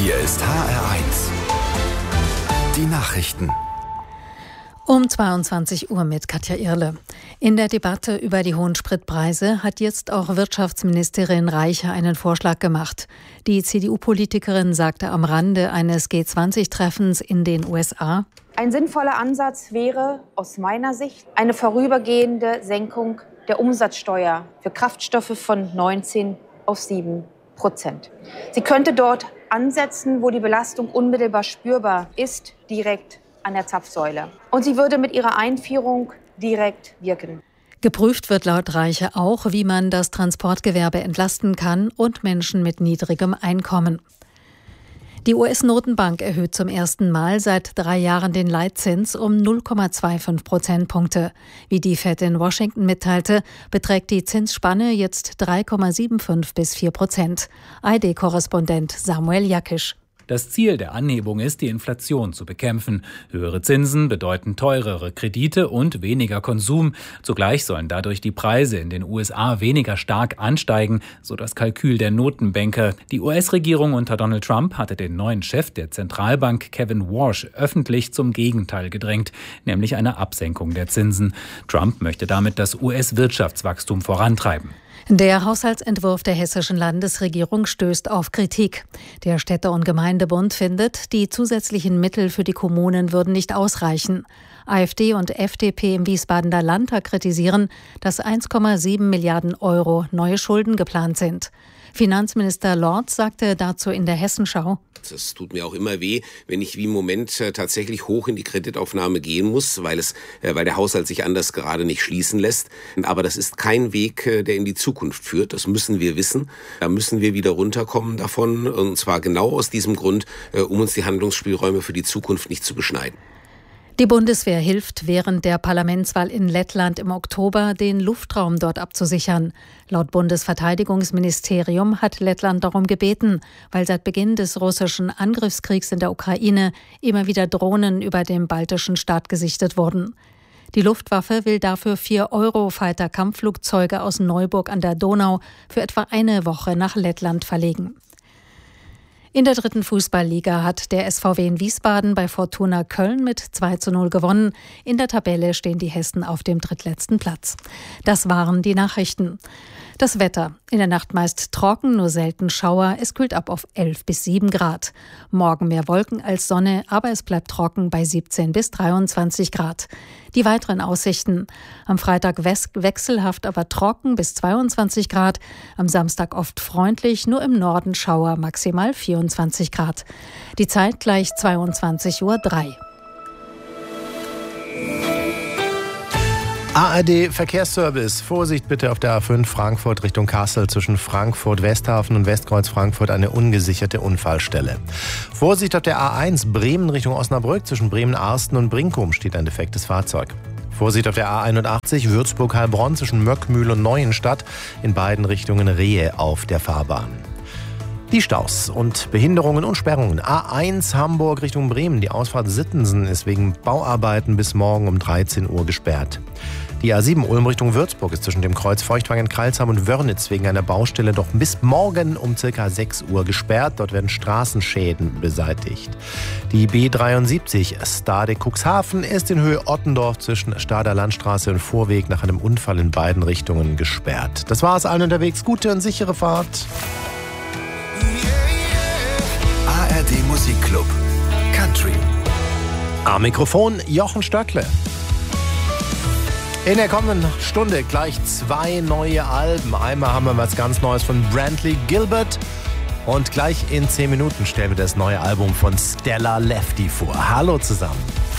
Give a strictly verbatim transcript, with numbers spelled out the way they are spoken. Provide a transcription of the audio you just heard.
Hier ist H R eins. Die Nachrichten. Um zweiundzwanzig Uhr mit Katja Irle. In der Debatte über die hohen Spritpreise hat jetzt auch Wirtschaftsministerin Reiche einen Vorschlag gemacht. Die C D U-Politikerin sagte am Rande eines G zwanzig Treffens in den U S A: Ein sinnvoller Ansatz wäre aus meiner Sicht eine vorübergehende Senkung der Umsatzsteuer für Kraftstoffe von neunzehn auf sieben Prozent. Sie könnte dort ansetzen, wo die Belastung unmittelbar spürbar ist, direkt an der Zapfsäule. Und sie würde mit ihrer Einführung direkt wirken. Geprüft wird laut Reiche auch, wie man das Transportgewerbe entlasten kann und Menschen mit niedrigem Einkommen. Die U S-Notenbank erhöht zum ersten Mal seit drei Jahren den Leitzins um null Komma fünfundzwanzig Prozentpunkte. Wie die Fed in Washington mitteilte, beträgt die Zinsspanne jetzt drei Komma fünfundsiebzig bis vier Prozent. A R D-Korrespondent Samuel Jakisch. Das Ziel der Anhebung ist, die Inflation zu bekämpfen. Höhere Zinsen bedeuten teurere Kredite und weniger Konsum. Zugleich sollen dadurch die Preise in den U S A weniger stark ansteigen, so das Kalkül der Notenbanker. Die U S-Regierung unter Donald Trump hatte den neuen Chef der Zentralbank, Kevin Warsh, öffentlich zum Gegenteil gedrängt, nämlich eine Absenkung der Zinsen. Trump möchte damit das U S-Wirtschaftswachstum vorantreiben. Der Haushaltsentwurf der hessischen Landesregierung stößt auf Kritik. Der Städte- und Gemeindebund findet, die zusätzlichen Mittel für die Kommunen würden nicht ausreichen. AfD und F D P im Wiesbadener Landtag kritisieren, dass eins Komma sieben Milliarden Euro neue Schulden geplant sind. Finanzminister Lorz sagte dazu in der Hessenschau: Es tut mir auch immer weh, wenn ich wie im Moment tatsächlich hoch in die Kreditaufnahme gehen muss, weil es, weil der Haushalt sich anders gerade nicht schließen lässt. Aber das ist kein Weg, der in die Zukunft führt. Das müssen wir wissen. Da müssen wir wieder runterkommen davon. Und zwar genau aus diesem Grund, um uns die Handlungsspielräume für die Zukunft nicht zu beschneiden. Die Bundeswehr hilft während der Parlamentswahl in Lettland im Oktober, den Luftraum dort abzusichern. Laut Bundesverteidigungsministerium hat Lettland darum gebeten, weil seit Beginn des russischen Angriffskriegs in der Ukraine immer wieder Drohnen über dem baltischen Staat gesichtet wurden. Die Luftwaffe will dafür vier Eurofighter-Kampfflugzeuge aus Neuburg an der Donau für etwa eine Woche nach Lettland verlegen. In der dritten Fußballliga hat der S V W in Wiesbaden bei Fortuna Köln mit zwei zu null gewonnen. In der Tabelle stehen die Hessen auf dem drittletzten Platz. Das waren die Nachrichten. Das Wetter. In der Nacht meist trocken, nur selten Schauer. Es kühlt ab auf elf bis sieben Grad. Morgen mehr Wolken als Sonne, aber es bleibt trocken bei siebzehn bis dreiundzwanzig Grad. Die weiteren Aussichten. Am Freitag wechselhaft, aber trocken bis zweiundzwanzig Grad. Am Samstag oft freundlich, nur im Norden Schauer, maximal vierundzwanzig Grad. Die Zeit gleich zweiundzwanzig Uhr drei. A R D Verkehrsservice. Vorsicht bitte auf der A fünf Frankfurt Richtung Kassel zwischen Frankfurt Westhafen und Westkreuz Frankfurt eine ungesicherte Unfallstelle. Vorsicht auf der A eins Bremen Richtung Osnabrück zwischen Bremen-Arsten und Brinkum steht ein defektes Fahrzeug. Vorsicht auf der A einundachtzig Würzburg-Heilbronn zwischen Möckmühl und Neuenstadt, in beiden Richtungen Rehe auf der Fahrbahn. Die Staus und Behinderungen und Sperrungen. A eins Hamburg Richtung Bremen. Die Ausfahrt Sittensen ist wegen Bauarbeiten bis morgen um dreizehn Uhr gesperrt. Die A sieben Ulm Richtung Würzburg ist zwischen dem Kreuz Feuchtwangen-Kralsheim und Wörnitz wegen einer Baustelle doch bis morgen um ca. sechs Uhr gesperrt. Dort werden Straßenschäden beseitigt. Die B dreiundsiebzig Stade Cuxhaven ist in Höhe Ottendorf zwischen Stader Landstraße und Vorweg nach einem Unfall in beiden Richtungen gesperrt. Das war es allen unterwegs. Gute und sichere Fahrt. A R D Musikclub Country. Am Mikrofon Jochen Stöckle. In der kommenden Stunde gleich zwei neue Alben. Einmal haben wir was ganz Neues von Brantley Gilbert und gleich in zehn Minuten stellen wir das neue Album von Stella Lefty vor. Hallo zusammen.